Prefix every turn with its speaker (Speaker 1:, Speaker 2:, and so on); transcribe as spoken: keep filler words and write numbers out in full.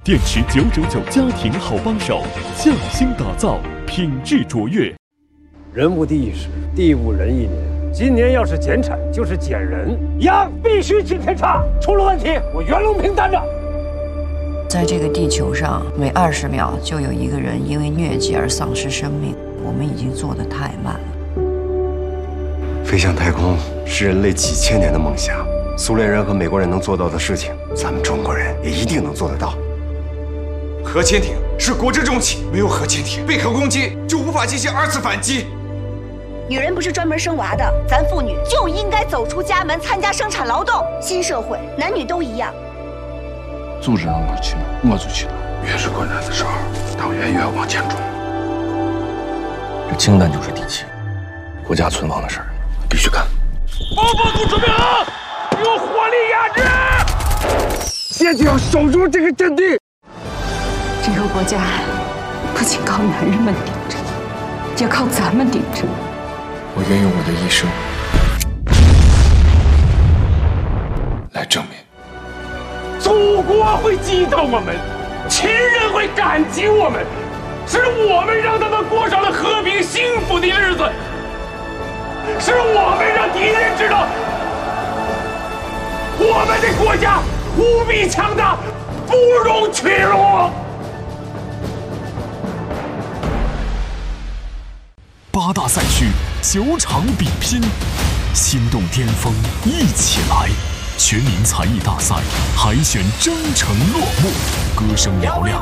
Speaker 1: 电池九九九家庭好帮手，匠心打造，品质卓越。
Speaker 2: 人无地一时，地无人一年。今年要是减产，就是减人。羊必须进天差，出了问题，我袁隆平担着。
Speaker 3: 在这个地球上，每二十秒就有一个人因为疟疾而丧失生命，我们已经做得太慢了。
Speaker 4: 飞向太空是人类几千年的梦想，苏联人和美国人能做到的事情，咱们中国人也一定能做得到。
Speaker 5: 核潜艇是国之重器，没有核潜艇，被核攻击就无法进行二次反击。
Speaker 6: 女人不是专门生娃的，咱妇女就应该走出家门，参加生产劳动。新社会，男女都一样。
Speaker 7: 组织让我去哪，我就去哪。越是困难的时候，党员越往前冲。这氢弹就是底气，国家存亡的事儿必须干。
Speaker 8: 报告组准备好，有火力压制。
Speaker 2: 现在要守住这个阵地。
Speaker 9: 这个国家不仅靠男人们顶着，也靠咱们顶着。
Speaker 7: 我愿用我的一生来证明，
Speaker 8: 祖国会记得我们，亲人会感激我们，是我们让他们过上了和平幸福的日子，是我们让敌人知道，我们的国家无比强大，不容屈辱。
Speaker 1: 八大赛区九场比拼，心动巅峰一起来！全民才艺大赛海选征程落幕，歌声嘹亮，